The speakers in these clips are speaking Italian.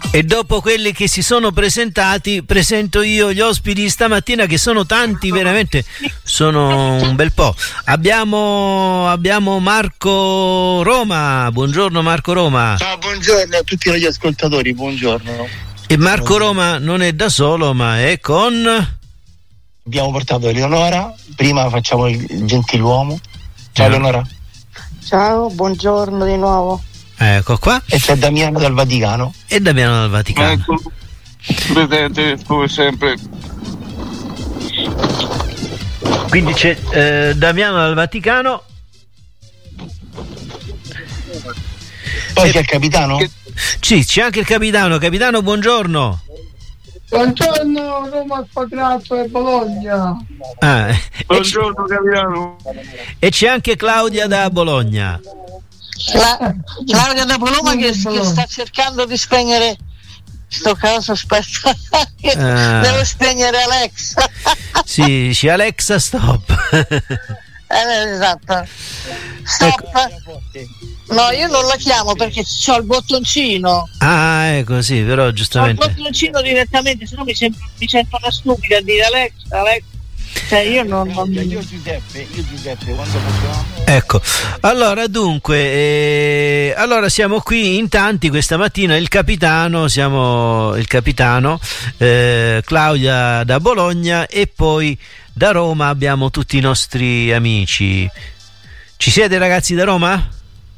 E dopo quelli che si sono presentati, presento io gli ospiti stamattina, che sono tanti, veramente sono un bel po'. Abbiamo Marco Roma. Buongiorno Marco Roma. Ciao, buongiorno a tutti gli ascoltatori, buongiorno. E Marco Roma non è da solo, ma è con... Abbiamo portato Eleonora, prima facciamo il gentiluomo. Ciao Eleonora. Ciao, buongiorno di nuovo. Ecco qua. E c'è Damiano dal Vaticano. E Damiano dal Vaticano. Ecco, presente come sempre. Quindi c'è Damiano dal Vaticano. Poi c'è il capitano? Sì, c'è anche il capitano. Capitano, buongiorno. Buongiorno, Roma al quadrato e Bologna. Buongiorno capitano. E c'è anche Claudia da Bologna. Claudia da Bologna che sta cercando di spegnere sto caso, aspetta. Devo spegnere Alexa. Sì, Alexa stop. Esatto. Stop. Ecco. No, io non la chiamo perché c'ho il bottoncino. Ecco, sì, però giustamente. C'ho il bottoncino direttamente, sennò mi sento una stupida a dire Alexa. Cioè io non... Io Giuseppe, quando possiamo? Ecco, allora dunque, allora siamo qui in tanti questa mattina, Claudia da Bologna e poi da Roma abbiamo tutti i nostri amici. Ci siete ragazzi da Roma?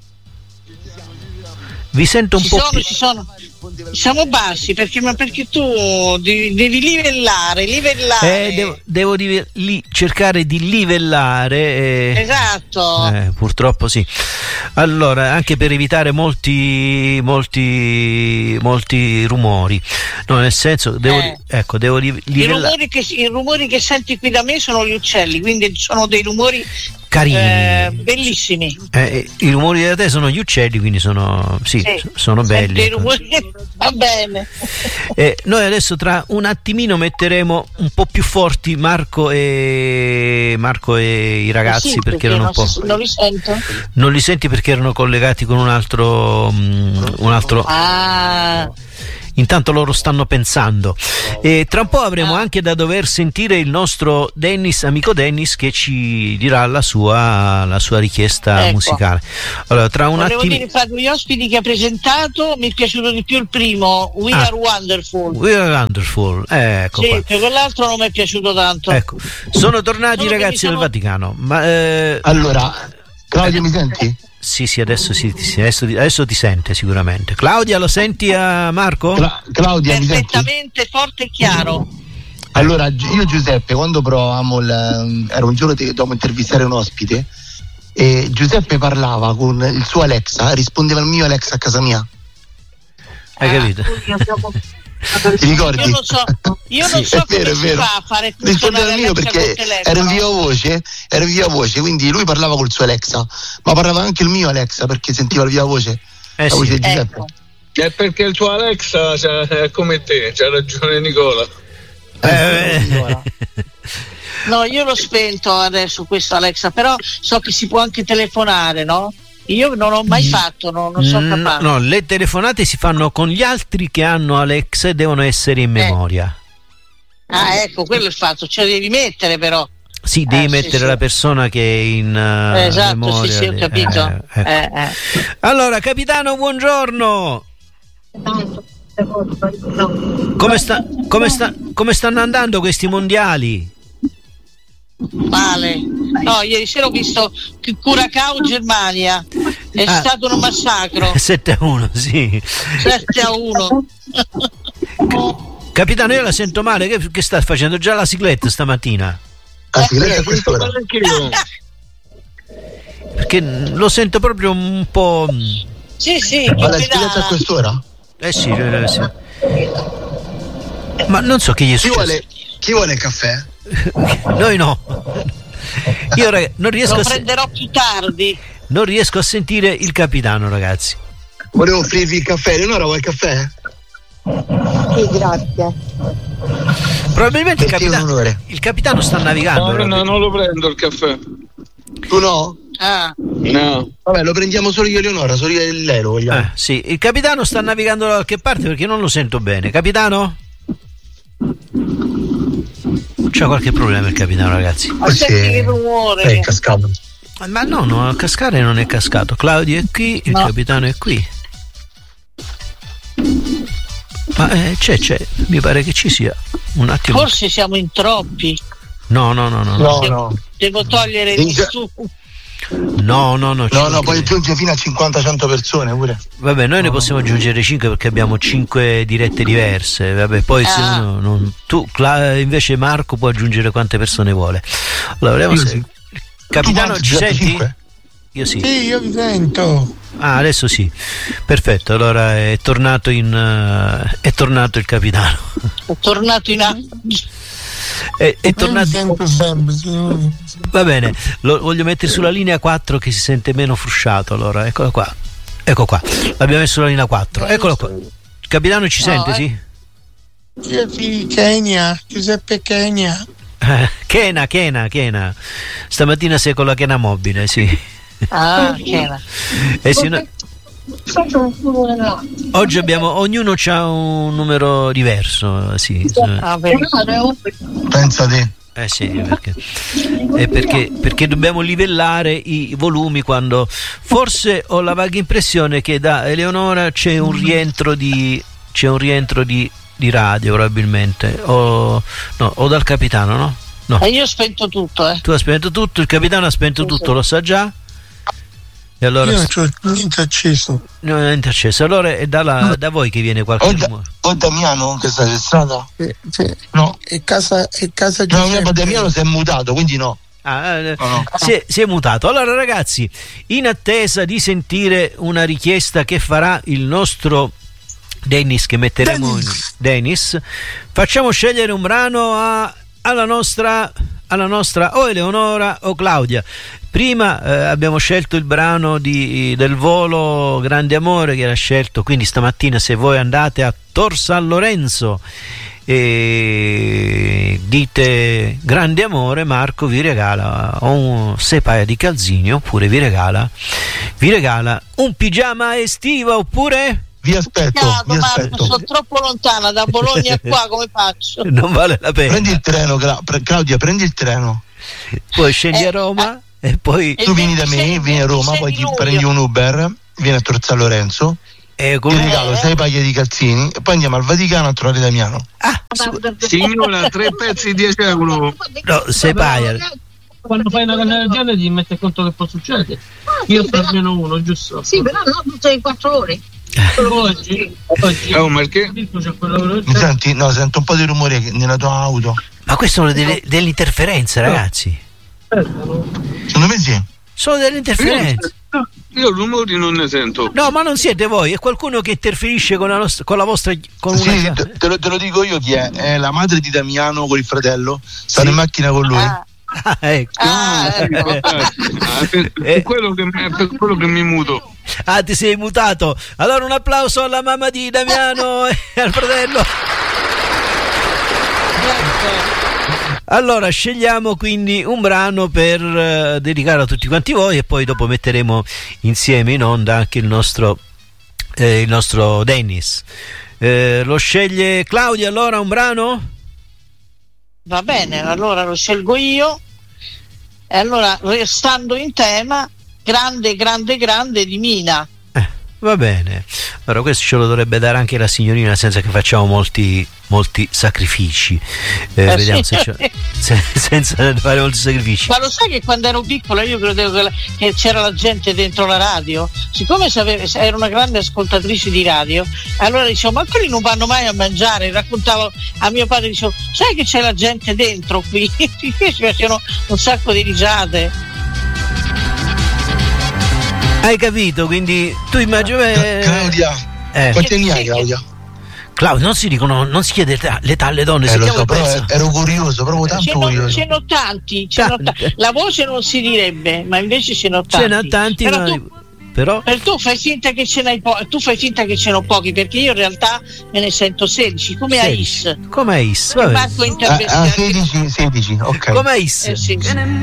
Vi sento un po'. Ci sono. Siamo bassi perché tu devi livellare. Devo cercare di livellare. Esatto. Purtroppo sì. Allora, anche per evitare molti rumori. No, nel senso, devo livellare. I rumori che senti qui da me sono gli uccelli, quindi sono dei rumori carini, bellissimi. I rumori da te sono gli uccelli, quindi sono belli. Va bene. Noi adesso tra un attimino metteremo un po' più forti Marco e i ragazzi, perché erano un po'. Non li sento. Non li senti perché erano collegati con un altro. Intanto loro stanno pensando. E tra un po' avremo anche da dover sentire il nostro amico Dennis, che ci dirà la sua richiesta musicale. Allora, volevo dire, fra gli ospiti che ha presentato mi è piaciuto di più il primo, We Are Wonderful. Ecco, sì, qua. Per quell'altro non mi è piaciuto tanto. Ecco, sono tornati i ragazzi del Vaticano. Allora, Claudia, mi senti? Sì, adesso ti sente sicuramente. Claudia, lo senti a Marco? Claudia, perfettamente, forte e chiaro. Allora, io Giuseppe, quando provavamo era un giorno che dovevamo intervistare un ospite e Giuseppe parlava con il suo Alexa, rispondeva al mio Alexa a casa mia. Hai capito? Ti ricordi? Io non so come si fa a fare rispondeva al mio perché era in via voce, quindi lui parlava col suo Alexa, ma parlava anche il mio Alexa perché sentiva il via voce. La voce di Giuseppe. Ecco. È perché il tuo Alexa è come te, c'ha ragione Nicola. No, io l'ho spento adesso questo Alexa, però so che si può anche telefonare, no? Io non ho mai fatto, non so capace. No, le telefonate si fanno con gli altri che hanno Alexa e devono essere in memoria. Ecco, quello è il fatto, ce la devi mettere però. Sì, devi mettere la persona che è in esatto, memoria. Sì, ho capito. Ecco. Allora, capitano, buongiorno. Come stanno andando questi mondiali? Male. No, ieri sera ho visto Curacao Germania. È stato un massacro. 7-1, sì. 7-1. Capitano, io la sento male. Che sta facendo già la sigletta stamattina? La sigletta a quest'ora? Perché lo sento proprio un po'. Sì. Ma la sigletta a quest'ora? Sì. Ma non so che gli è successo. Chi vuole il caffè? Noi no. Io non riesco lo prenderò più tardi. Non riesco a sentire il capitano, ragazzi. Volevo offrirvi il caffè. Leonora, vuoi il caffè? Sì, grazie. Probabilmente il capitano sta navigando. No, non lo prendo il caffè. Tu no? No. Vabbè, lo prendiamo solo io e Eleonora, solo io e lei lo vogliamo. Sì, il capitano sta navigando da qualche parte perché non lo sento bene. Capitano? C'ha qualche problema il capitano, ragazzi. Senti che rumore. È cascato. Ma no, cascare non è cascato. Claudio è qui, il capitano è qui. Ma c'è, mi pare che ci sia. Un attimo. Forse siamo in troppi. No. Devo togliere il su. No, poi aggiunge fino a 50-100 persone pure. Vabbè, noi ne possiamo aggiungere 5 perché abbiamo 5 dirette diverse. Vabbè, poi se uno non. Invece Marco può aggiungere quante persone vuole. Allora, vediamo se. Capitano, ci senti? 5? Io sì. Sì, io vi sento. Adesso sì. Perfetto, allora è tornato il capitano. È tornato in È tornato. Va bene, lo voglio mettere sulla linea 4 che si sente meno frusciato. Allora, eccolo qua. Ecco qua. L'abbiamo messo sulla linea 4. Eccolo qua. Capitano, ci sente, sì? Io sì, Kenya, Giuseppe Kenya. Kena. Stamattina sei con la Kena mobile, sì. Kena. Oggi ognuno ha un numero diverso, sì. Pensa te. Sì, perché dobbiamo livellare i volumi quando forse ho la vaga impressione che da Eleonora c'è un rientro di radio probabilmente o dal capitano, no? Io ho spento tutto, Tu hai spento tutto, il capitano ha spento tutto, lo sa già? E allora io non c'ho niente acceso. Niente acceso. Allora è da voi che viene qualche rumore. O Damiano che sta strada? Sì. No. È casa Giuseppe. No, Damiano si è mutato, quindi no. No. Si è mutato. Allora ragazzi, in attesa di sentire una richiesta che farà il nostro Dennis, che metteremo Dennis, facciamo scegliere un brano alla nostra o Eleonora o Claudia. Prima abbiamo scelto il brano del volo Grande Amore che era scelto, quindi stamattina se voi andate a Tor San Lorenzo e dite Grande Amore, Marco vi regala 6 paia di calzini, oppure vi regala un pigiama estivo, oppure vi aspetto. Sono troppo lontana da Bologna a qua, come faccio? Non vale la pena. Prendi il treno, Claudia, prendi il treno. Poi scendi a Roma e poi tu vieni da me, vieni a Roma, poi ti prendi un Uber, vieni a Tor San Lorenzo, ti regalo 6 paia di calzini e poi andiamo al Vaticano a trovare Damiano. Signora, 3 pezzi 10 euro. No, 6 paia. Quando fai una cosa del genere ti metti conto che può succedere. Io per almeno uno, giusto? Sì, però no, tutte le 4 ore. Oggi perché? Mi senti? No, sento un po' di rumore nella tua auto. Ma queste sono delle interferenze, ragazzi. Secondo me sì. Sono delle interferenze. Io rumori non ne sento. No, ma non siete voi, è qualcuno che interferisce con la vostra. Sì, te lo dico io chi è. È la madre di Damiano con il fratello. Stanno in macchina con lui. Ecco. Per quello che mi muto. Ti sei mutato. Allora un applauso alla mamma di Damiano e al fratello. Allora scegliamo quindi un brano per dedicare a tutti quanti voi e poi dopo metteremo insieme in onda anche il nostro Dennis. Lo sceglie Claudia, allora un brano? Va bene, allora lo scelgo io. E allora, restando in tema, grande di Mina. Va bene, allora questo ce lo dovrebbe dare anche la signorina senza che facciamo molti sacrifici. Vediamo sì. senza fare molti sacrifici. Ma lo sai che quando ero piccola io credevo che c'era la gente dentro la radio, siccome ero una grande ascoltatrice di radio, allora dicevo ma quelli non vanno mai a mangiare, raccontavo a mio padre, dicevo sai che c'è la gente dentro qui? Ci facevano un sacco di risate. Hai capito? Quindi tu immagini. Claudia, quanti anni hai, Claudia? Claudia, non si dicono, non si chiede l'età alle donne. Lo so, però ero curioso, proprio tanto curioso. Ce n'ho tanti. La voce non si direbbe, ma invece ce n'ho tanti. Ce n'ho tanti, però tu fai finta che ce n'hai tu fai finta che ce n'ho pochi, perché io in realtà me ne sento 16, come Ais. Come Ais, vabbè. 16, ok. Come Ais. Sì.